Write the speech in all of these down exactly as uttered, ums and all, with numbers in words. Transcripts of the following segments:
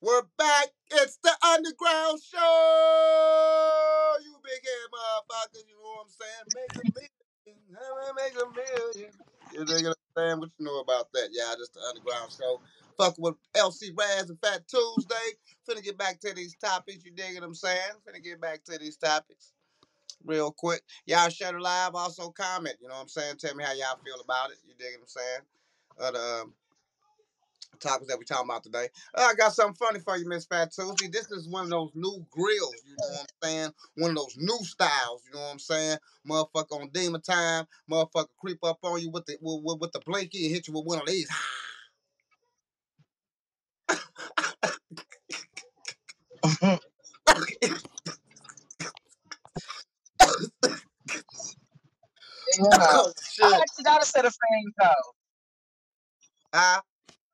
We're back. It's the Underground Show. You big head motherfuckers, you know what I'm saying? Make a million. Make a million. You dig what I'm saying? What you know about that, y'all? Just the Underground Show. Fuck with L C Raz and Fat Tuesday. Finna get back to these topics, you dig what I'm saying? Finna get back to these topics real quick. Y'all share the live, also comment. You know what I'm saying? Tell me how y'all feel about it. You dig what I'm saying? Uh, the, um, topics that we talking about today. Uh, I got something funny for you, Miss Fat Tuesday. This is one of those new grills, you know what I'm saying? One of those new styles, you know what I'm saying? Motherfucker on demon time, motherfucker creep up on you with the with, with the blankie and hit you with one of these. Yeah. Oh I shit. actually got a set of fangs though. Ah,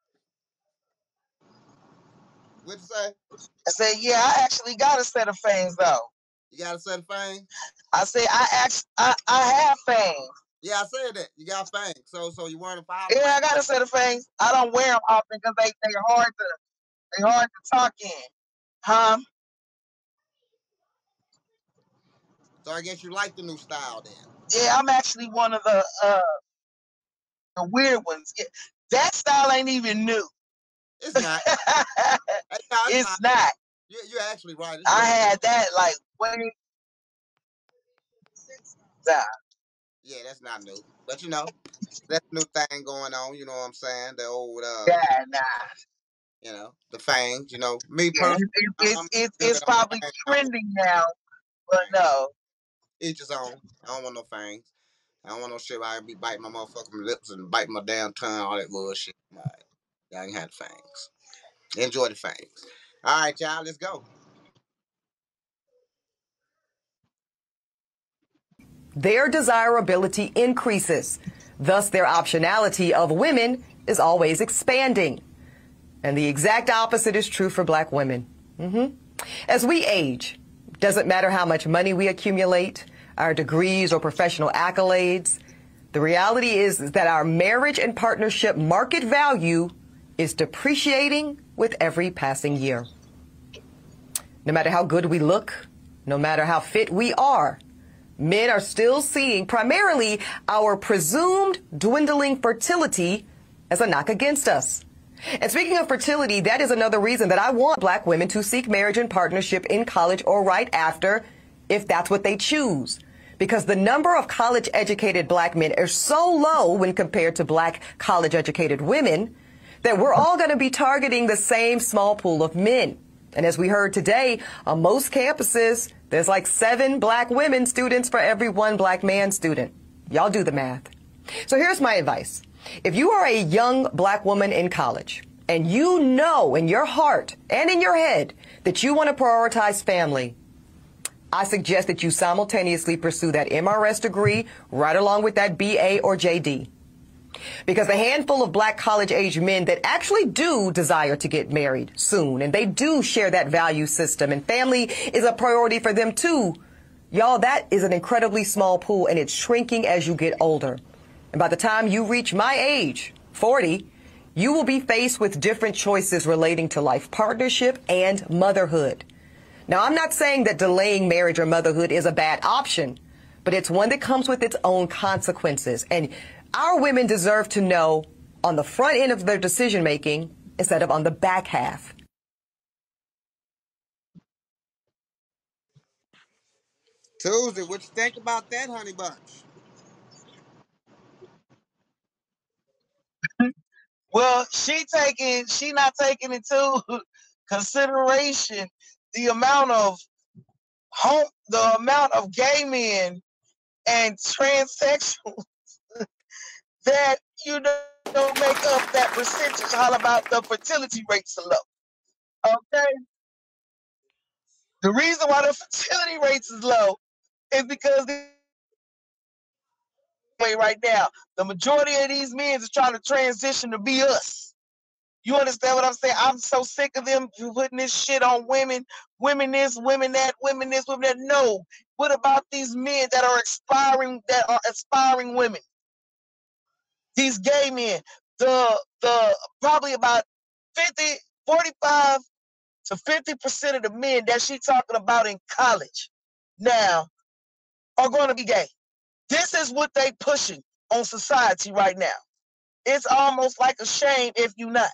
what'd you say? I said, yeah, I actually got a set of fangs though. You got a set of fangs? I said, I actually, I, I have fangs. Yeah, I said that. You got fangs. So so you wearing a file? Yeah, I got a set of fangs. I don't wear them often because they they hard to they hard to talk in. Huh? So I guess you like the new style then. Yeah, I'm actually one of the uh the weird ones. Yeah, that style ain't even new. It's not. Hey, no, it's, It's not. not. You, you're actually right. It's I very, had that like way down. yeah, that's not new. But you know, that's a new thing going on. You know what I'm saying? The old, uh, you know, Yeah, nah. you know, the fangs. You know, me Yeah, personally, it, I'm, it's I'm it's good it's on probably fangs. I don't want trending now, but fangs. no. Each his own. I don't want no fangs. I don't want no shit where I be biting my motherfucking lips and biting my damn tongue, all that bullshit. All right. Y'all ain't had the fangs. Enjoy the fangs. All right, y'all, let's go. Their desirability increases. Thus, their optionality of women is always expanding. And the exact opposite is true for black women. Mm-hmm. As we age, doesn't matter how much money we accumulate, our degrees or professional accolades, the reality is that our marriage and partnership market value is depreciating with every passing year. No matter how good we look, no matter how fit we are, men are still seeing primarily our presumed dwindling fertility as a knock against us. And speaking of fertility, that is another reason that I want black women to seek marriage and partnership in college or right after, if that's what they choose. Because the number of college-educated black men is so low when compared to black college-educated women that we're all going to be targeting the same small pool of men. And as we heard today, on most campuses, there's like seven black women students for every one black man student. Y'all do the math. So here's my advice. If you are a young black woman in college and you know in your heart and in your head that you want to prioritize family, I suggest that you simultaneously pursue that M R S degree right along with that B A or J D. Because the handful of black college-age men that actually do desire to get married soon, and they do share that value system, and family is a priority for them too, y'all, that is an incredibly small pool, and it's shrinking as you get older. And by the time you reach my age, forty, you will be faced with different choices relating to life partnership and motherhood. Now, I'm not saying that delaying marriage or motherhood is a bad option, but it's one that comes with its own consequences. And our women deserve to know on the front end of their decision making instead of on the back half. Tuesday, what you think about that, honey bunch? Well, she taking she not taking into consideration the amount of home the amount of gay men and transsexuals that you know make up that percentage. All about the fertility rates are low. Okay, the reason why the fertility rates is low is because right now the majority of these men is trying to transition to be us. You understand what I'm saying? I'm so sick of them putting this shit on women, women this, women that, women this, women that. No. What about these men that are aspiring, that are aspiring women? These gay men, the the probably about fifty, forty-five to fifty percent of the men that she talking about in college now are going to be gay. This is what they pushing on society right now. It's almost like a shame if you not.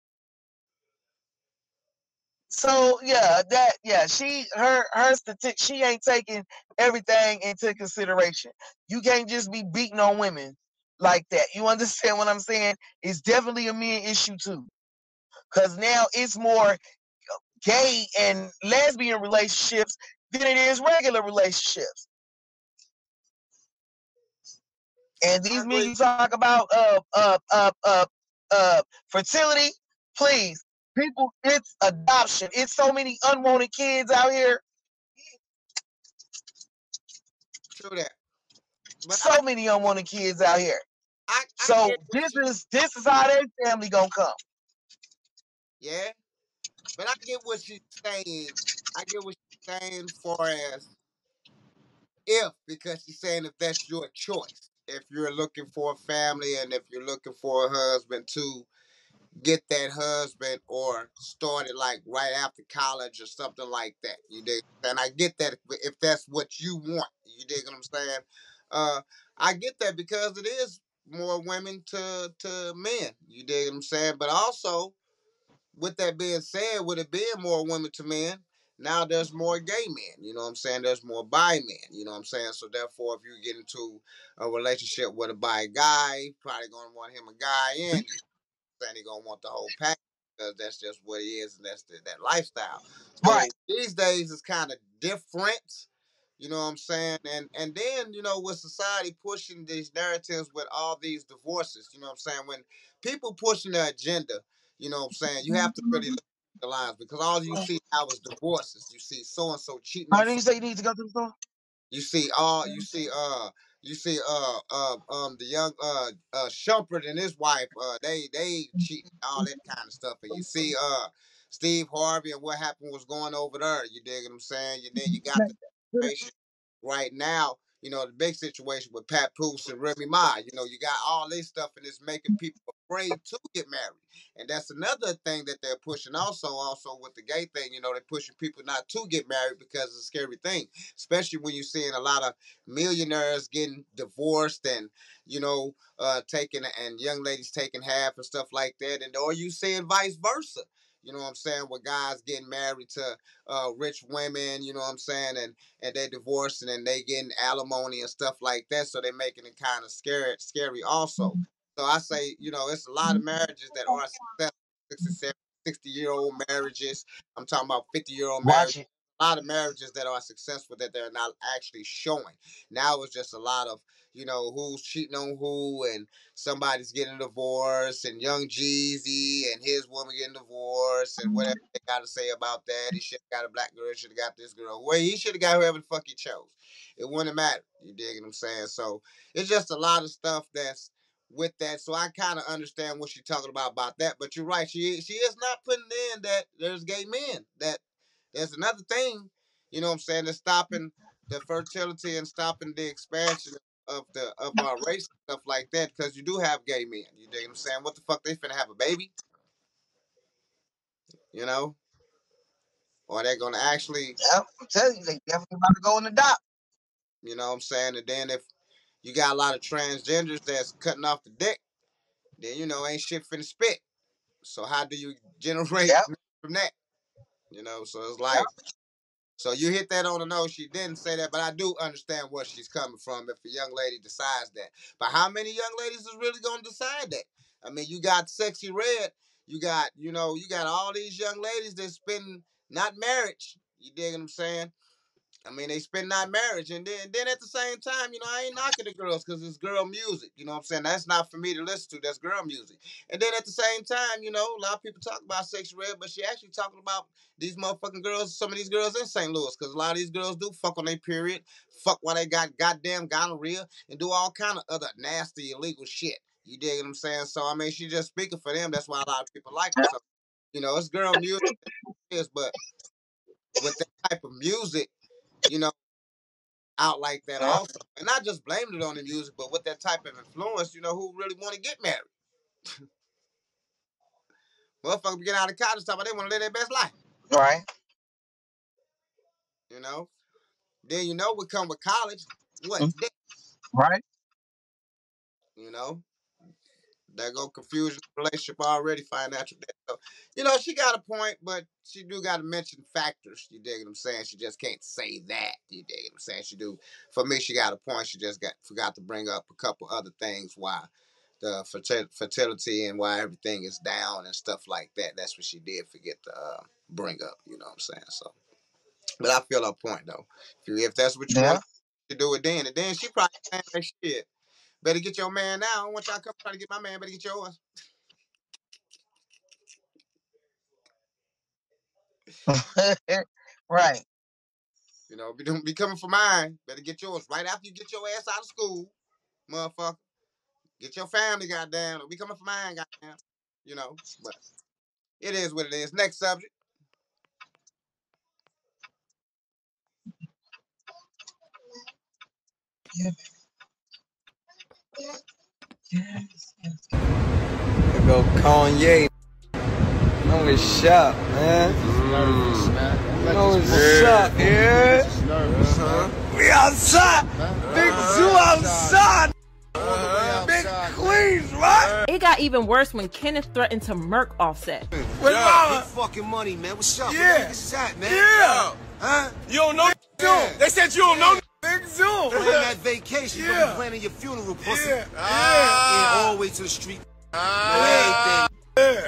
So yeah, that yeah, she her her statistic, she ain't taking everything into consideration. You can't just be beating on women like that. You understand what I'm saying? It's definitely a men issue too. Cause now it's more gay and lesbian relationships than it is regular relationships. And I these men agree. you talk about uh uh uh uh uh fertility, please. People, it's adoption. It's so many unwanted kids out here. True that. But I So many unwanted kids out here. I, I get So what this she is this is how their family gonna come. yeah. But I get what she's saying. I get what she's saying for as if, because she's saying if that's your choice. If you're looking for a family and if you're looking for a husband to get that husband or start it like right after college or something like that. You dig? And I get that if, if that's what you want. You dig what I'm saying? Uh, I get that because it is more women to to men. You dig what I'm saying? But also, with that being said, with it being more women to men, now there's more gay men. You know what I'm saying? There's more bi men. You know what I'm saying? So therefore, if you get into a relationship with a bi guy, you're probably gonna want him a guy and you saying he gonna want the whole package because that's just what he is and that's the, that lifestyle. Right. So these days it's kind of different. You know what I'm saying? And and then, you know, with society pushing these narratives with all these divorces, you know what I'm saying? When people pushing their agenda, you know what I'm saying, you have to really look at the lines because all you see now is divorces. You see so and so cheating How on do so you say you need to go to the store? you see all you see uh you see uh uh um the young uh uh Shumpert and his wife uh they they cheating all that kind of stuff and you see uh Steve Harvey and what happened was going over there. You dig what I'm saying? And then you got the situation right now. You know the big situation with Pat Poose and Remy Ma. You know you got all this stuff and it's making people afraid to get married. And that's another thing that they're pushing. Also, also with the gay thing, you know they're pushing people not to get married because it's a scary thing, especially when you're seeing a lot of millionaires getting divorced and you know uh taking and young ladies taking half and stuff like that, and or you seeing vice versa. You know what I'm saying? With guys getting married to uh, rich women, you know what I'm saying, and and they divorcing and they getting alimony and stuff like that, so they're making it kind of scary, scary also. So I say, you know, it's a lot of marriages that are successful, sixty, sixty year old marriages. I'm talking about fifty year old marriages. Watch it. A lot of marriages that are successful that they're not actually showing. Now it's just a lot of, you know, who's cheating on who and somebody's getting divorced and Young Jeezy and his woman getting divorced and whatever they got to say about that. He should have got a black girl, should have got this girl. Well, he should have got whoever the fuck he chose. It wouldn't matter. You dig what I'm saying? So it's just a lot of stuff that's with that. So I kind of understand what she's talking about about that. But you're right. She she is not putting in that there's gay men. That there's another thing, you know what I'm saying, that's stopping the fertility and stopping the expansion of the of our race and stuff like that. Because you do have gay men. You dig what I'm saying? What the fuck they finna have a baby? You know? Or they're gonna actually, Yeah, I'm telling you, they definitely about to go in the dock. you know what I'm saying? And then if you got a lot of transgenders that's cutting off the dick, then you know ain't shit finna spit. So how do you generate Yep. from that? You know, so it's Yep. like, so you hit that on the nose. She didn't say that, but I do understand where she's coming from if a young lady decides that. But how many young ladies is really gonna decide that? I mean, you got Sexy Red, you got, you know, you got all these young ladies that spend not marriage. You dig what I'm saying? I mean, they spend not marriage, and then then at the same time, you know, I ain't knocking the girls because it's girl music. You know what I'm saying? That's not for me to listen to. That's girl music. And then at the same time, you know, a lot of people talk about Sexy Red, but she actually talking about these motherfucking girls. Some of these girls in Saint Louis, because a lot of these girls do fuck on their period, fuck while they got goddamn gonorrhea, and do all kind of other nasty illegal shit. You dig what I'm saying? So I mean, she just speaking for them. That's why a lot of people like her. So you know, it's girl music, is, but with that type of music, you know, out like that Yep. also. And not just blaming it on the music, but with that type of influence, you know, who really want to get married. Motherfuckers get out of college talking about they want to live their best life. Right. You know. Then you know what come with college? What? Mm. Debt. Right. You know. There go confusion in the relationship already, financial debt. So, you know, she got a point, but she do got to mention factors. You dig what I'm saying? She just can't say that. You dig what I'm saying? She do. For me, she got a point. She just got forgot to bring up a couple other things why the fertility and why everything is down and stuff like that. That's what she did forget to uh, bring up. You know what I'm saying? So, but I feel her point though. If you, if that's what you Yeah. want to do it then, and then she probably saying like shit. Better get your man now. I don't want y'all come trying to get my man. Better get yours. Right. You know, be, be coming for mine. Better get yours right after you get your ass out of school, motherfucker. Get your family, goddamn. Don't be coming for mine, goddamn. You know, but it is what it is. Next subject. Yeah. Yes. There go Kanye. You know what's up, man? Mm. You know what's up, yeah? Uh-huh. We outside! Big Zoo outside! Uh-huh. Big Queens, right? It got even worse when Kenneth threatened to murk Offset. With yeah, fucking money, man. What's up? Yeah. Where niggas at, man? Yeah. Huh? You don't know yeah. They said you don't know Big Zoo. Planning that vacation. Yeah. You yeah. planning your funeral, pussy. Yeah. Ah. Yeah, all the way to the street. Ah. Everything.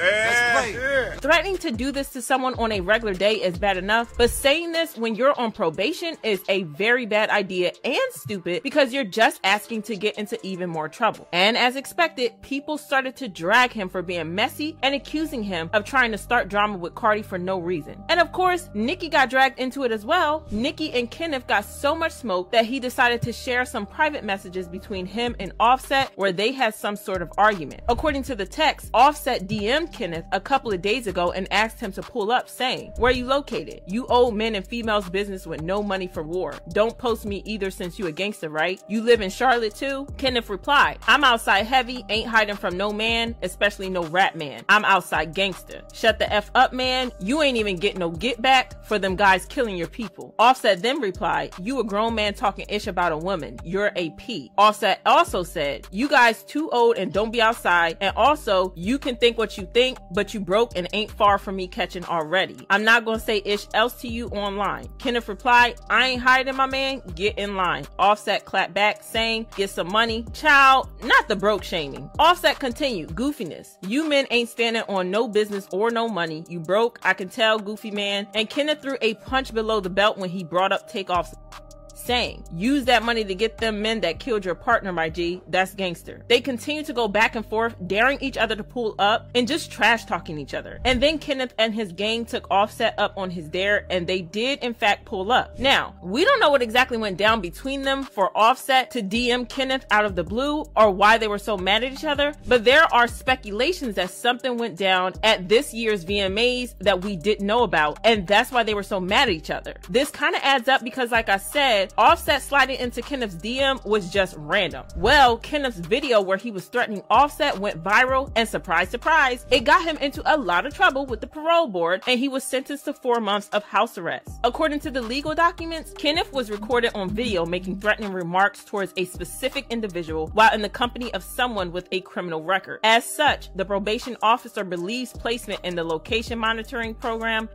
Let's play. Threatening to do this to someone on a regular day is bad enough, but saying this when you're on probation is a very bad idea and stupid because you're just asking to get into even more trouble. And as expected, people started to drag him for being messy and accusing him of trying to start drama with Cardi for no reason. And of course, Nicki got dragged into it as well. Nicki and Kenneth got so much smoke that he decided to share some private messages between him and Offset where they had some sort of argument. According to the text, Offset D M'd Kenneth a couple of days ago and asked him to pull up, saying, "Where you located? You old men and females business with no money for war. Don't post me either since you a gangster, right? You live in Charlotte too?" Kenneth replied, "I'm outside heavy, ain't hiding from no man, especially no rap man. I'm outside gangster. Shut the F up, man. You ain't even get no get back for them guys killing your people." Offset then replied, "You a grown man talking ish about a woman. You're a P." Offset also said, "You guys too old and don't be outside, and also you can think what you think, but you broke and ain't far from me catching already. I'm not gonna say ish else to you online." Kenneth replied, "I ain't hiding, my man. Get in line." Offset clapped back, saying, "Get some money." Child, not the broke shaming. Offset continued, "Goofiness. You men ain't standing on no business or no money. You broke, I can tell, goofy man." And Kenneth threw a punch below the belt when he brought up Takeoff's, saying, "Use that money to get them men that killed your partner, my G. That's gangster." They continue to go back and forth, daring each other to pull up and just trash talking each other. And then Kenneth and his gang took Offset up on his dare, and they did in fact pull up. Now, we don't know what exactly went down between them for Offset to D M Kenneth out of the blue or why they were so mad at each other, but there are speculations that something went down at this year's V M As that we didn't know about, and that's why they were so mad at each other. This kind of adds up because, like I said, Offset sliding into Kenneth's D M was just random. Well, Kenneth's video where he was threatening Offset went viral, and surprise, surprise, it got him into a lot of trouble with the parole board, and he was sentenced to four months of house arrest. According to the legal documents, Kenneth was recorded on video making threatening remarks towards a specific individual while in the company of someone with a criminal record. As such, the probation officer believes placement in the location monitoring program.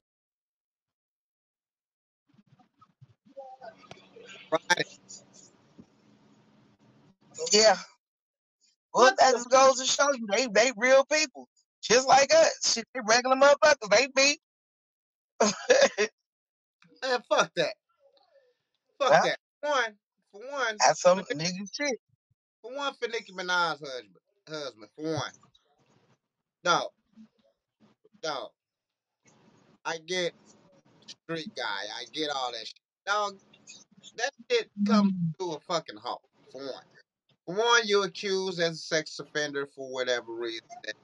Right. Yeah. Well, that just goes to show you they they real people, just like us. Shit, they regular motherfuckers. They be. Man, fuck that. Fuck Well, that. One, for one, that's some for Nicki, nigga shit. for one, for Nicki Minaj's husband, husband, for one. No, no. I get street guy. I get all that shit. Dog, that shit comes to a fucking halt, for one. For one, you're accused as a sex offender for whatever reason.